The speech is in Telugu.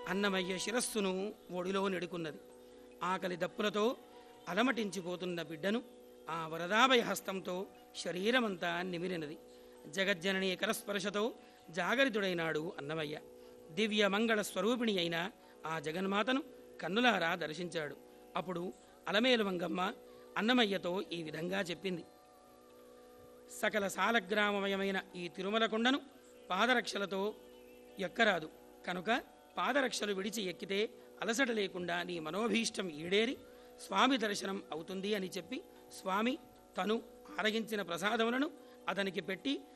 అన్నమయ్య శిరస్సును ఒడిలో నెడుకున్నది. ఆకలి దప్పులతో అలమటించిపోతున్న బిడ్డను ఆ వరదాభయ హస్తంతో శరీరమంతా నిమిరినది. జగజ్జననీ కరస్పర్శతో జాగరితుడైనాడు అన్నమయ్య. దివ్య మంగళ స్వరూపిణి అయిన ఆ జగన్మాతను కన్నులారా దర్శించాడు. అప్పుడు అలమేలు మంగమ్మ అన్నమయ్యతో ఈ విధంగా చెప్పింది: సకల సాలగ్రామమయమైన ఈ తిరుమల కొండను పాదరక్షలతో ఎక్కరాదు కనుక పాదరక్షలు విడిచి ఎక్కితే అలసట లేకుండా నీ మనోభీష్టం ఈడేరి స్వామి దర్శనం అవుతుంది అని చెప్పి స్వామి తను ఆరగించిన ప్రసాదములను అతనికి పెట్టి